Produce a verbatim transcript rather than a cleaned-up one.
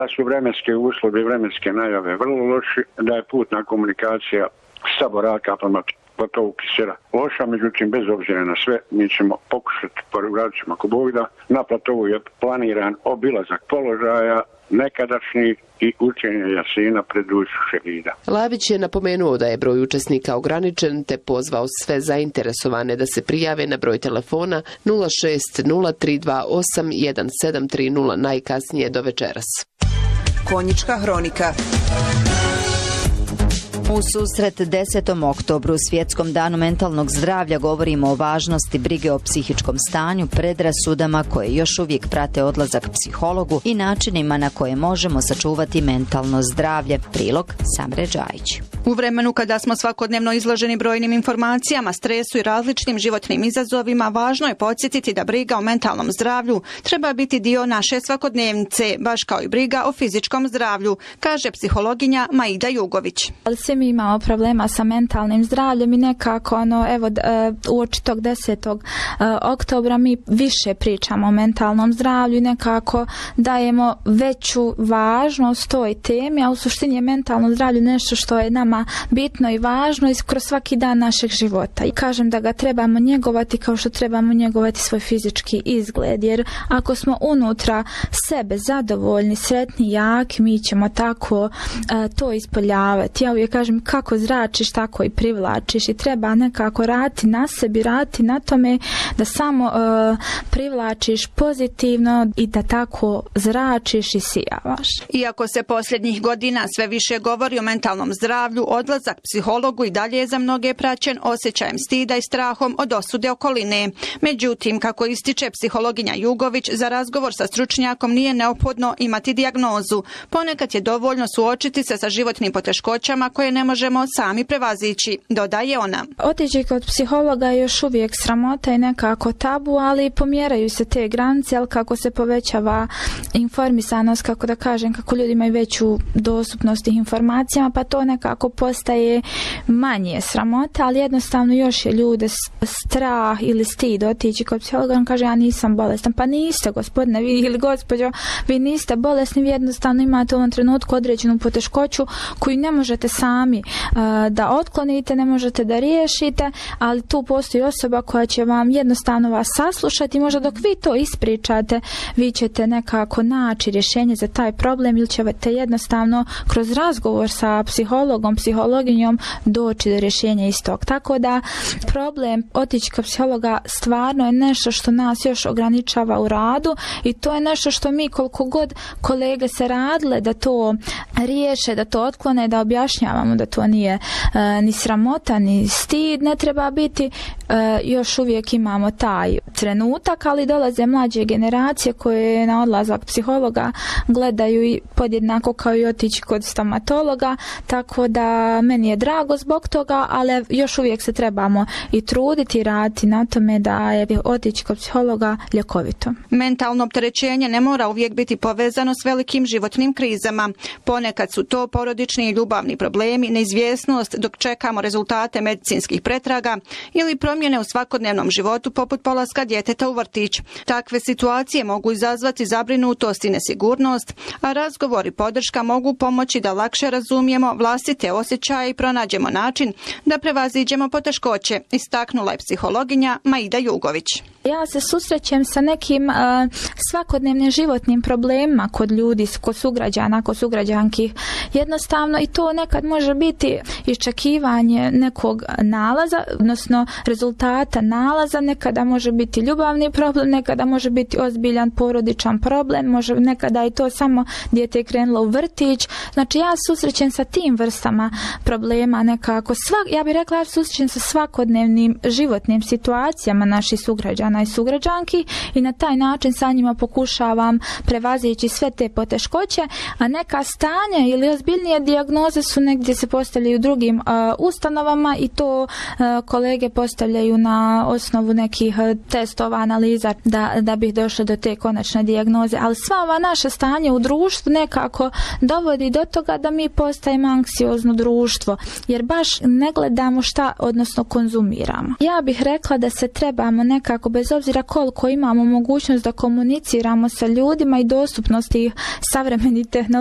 Da su vremenske uslovi, vremenske najave vrlo loši, da je putna komunikacija sa Boraka prema Platovu Kisera loša, međutim bez obzira na sve mi ćemo pokušati, poradit ćemo ako Bog da. Na Platovu je planiran obilazak položaja nekadašnjih i učenje Jasina pred dušu šehida. Lavić je napomenuo da je broj učesnika ograničen te pozvao sve zainteresovane da se prijave na broj telefona nula šest nula tri dva osam jedan sedam tri nula najkasnije do večeras. Konjička hronika. U susret desetom oktobru, Svjetskom danu mentalnog zdravlja, govorimo o važnosti brige o psihičkom stanju, predrasudama koje još uvijek prate odlazak psihologu i načinima na koje možemo sačuvati mentalno zdravlje. Prilog Samre Džajić. U vremenu kada smo svakodnevno izloženi brojnim informacijama, stresu i različitim životnim izazovima, važno je podsjetiti da briga o mentalnom zdravlju treba biti dio naše svakodnevnice, baš kao i briga o fizičkom zdravlju, kaže psihologinja Maida Jugović. Ali svi mi imamo problema sa mentalnim zdravljem i nekako ono, evo, uoči tog desetog oktobra mi više pričamo o mentalnom zdravlju i nekako dajemo veću važnost toj temi, a u suštini je mentalno zdravlje nešto što je nama bitno i važno i kroz svaki dan našeg života. I kažem da ga trebamo njegovati kao što trebamo njegovati svoj fizički izgled, jer ako smo unutra sebe zadovoljni, sretni, jaki, mi ćemo tako uh, to ispoljavati. Ja uvijek kažem kako zračiš, tako i privlačiš i treba nekako raditi na sebi, raditi na tome da samo uh, privlačiš pozitivno i da tako zračiš i sijavaš. Iako se posljednjih godina sve više govori o mentalnom zdravlju, odlazak psihologu i dalje je za mnoge praćen osjećajem stida i strahom od osude okoline. Međutim, kako ističe psihologinja Jugović, za razgovor sa stručnjakom nije neophodno imati dijagnozu. Ponekad je dovoljno suočiti se sa životnim poteškoćama koje ne možemo sami prevazići, dodaje ona. Otići kod psihologa je još uvijek sramota i nekako tabu, ali pomjeraju se te granice, ali kako se povećava informisanost, kako da kažem, kako ljudi imaju veću dostupnost tih informacijama, pa to nekako postaje manje sramota, ali jednostavno još je ljude strah ili stid otići kod psihologa. On kaže ja nisam bolestan. Pa niste, gospodine, vi ili gospođo, vi niste bolesni, vi jednostavno imate u ovom trenutku određenu poteškoću koju ne možete sami uh, da otklonite, ne možete da riješite, ali tu postoji osoba koja će vam jednostavno vas saslušati i možda dok vi to ispričate, vi ćete nekako naći rješenje za taj problem ili ćete jednostavno kroz razgovor sa psihologom, psihologinjom doći do rješenja istog. Tako da problem otići kod psihologa stvarno je nešto što nas još ograničava u radu i to je nešto što mi koliko god kolege se radile da to riješe, da to otklone, da objašnjavamo da to nije e, ni sramota, ni stid, ne treba biti, e, još uvijek imamo taj trenutak, ali dolaze mlađe generacije koje na odlazak psihologa gledaju i podjednako kao i otići kod stomatologa, tako da meni je drago zbog toga, ali još uvijek se trebamo i truditi i raditi na tome da je otići kod psihologa ljekovito. Mentalno opterećenje ne mora uvijek biti povezano s velikim životnim krizama. Ponekad su to porodični i ljubavni problemi, neizvjesnost dok čekamo rezultate medicinskih pretraga ili promjene u svakodnevnom životu poput polaska djeteta u vrtić. Takve situacije mogu izazvati zabrinutost i nesigurnost, a razgovor i podrška mogu pomoći da lakše razumijemo vlastite osjećaje i pronađemo način da prevaziđemo poteškoće, istaknula je psihologinja Maida Jugović. Ja se susrećem sa nekim uh, svakodnevnim životnim problemima kod ljudi, kod sugrađana, kod sugrađanki. Jednostavno i to nekad može biti iščekivanje nekog nalaza, odnosno rezultata nalaza, nekada može biti ljubavni problem, nekada može biti ozbiljan porodičan problem, može nekada i to samo dijete je krenulo u vrtić. Znači ja susrećem sa tim vrstama problema nekako. Svak, ja bih rekla ja susrećem sa svakodnevnim životnim situacijama naših sugrađana i sugrađanki i na taj način sa njima pokušavam prevazići sve te poteškoće, a neka stanja ili ozbiljnije dijagnoze su negdje se postavljaju u drugim uh, ustanovama i to uh, kolege postavljaju na osnovu nekih uh, testova, analiza da, da bi došlo do te konačne dijagnoze, ali sva ova naša stanja u društvu nekako dovodi do toga da mi postajemo anksiozno društvo, jer baš ne gledamo šta, odnosno konzumiramo. Ja bih rekla da se trebamo nekako bez bez obzira koliko imamo mogućnost da komuniciramo sa ljudima i dostupnosti savremenih tehnologija,